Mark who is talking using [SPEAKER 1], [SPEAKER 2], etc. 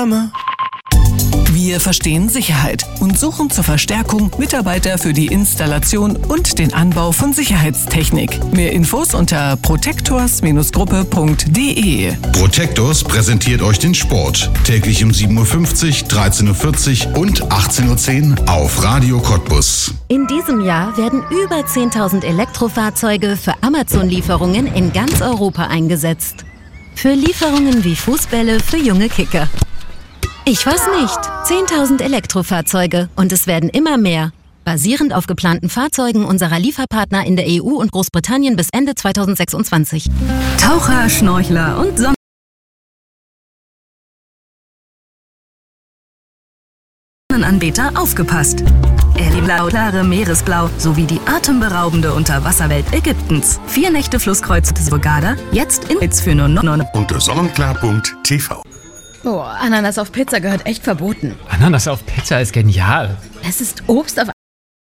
[SPEAKER 1] Name?
[SPEAKER 2] Wir verstehen Sicherheit und suchen zur Verstärkung Mitarbeiter für die Installation und den Anbau von Sicherheitstechnik. Mehr Infos unter protectors-gruppe.de.
[SPEAKER 3] Protectors präsentiert euch den Sport. Täglich um 7.50 Uhr, 13.40 Uhr und 18.10 Uhr auf Radio Cottbus.
[SPEAKER 4] In diesem Jahr werden über 10.000 Elektrofahrzeuge für Amazon-Lieferungen in ganz Europa eingesetzt. Für Lieferungen wie Fußbälle für junge Kicker. Ich weiß nicht. 10.000 Elektrofahrzeuge und es werden immer mehr. Basierend auf geplanten Fahrzeugen unserer Lieferpartner in der EU und Großbritannien bis Ende 2026.
[SPEAKER 5] Taucher, Schnorchler und Sonnenanbeter aufgepasst. Erlebt klare Meeresblau sowie die atemberaubende Unterwasserwelt Ägyptens. 4 Nächte Flusskreuz des Hurghada, jetzt in Itz für nur 9
[SPEAKER 3] Unter sonnenklar.tv.
[SPEAKER 6] Boah, Ananas auf Pizza gehört echt verboten.
[SPEAKER 7] Ananas auf Pizza ist genial.
[SPEAKER 6] Es ist Obst auf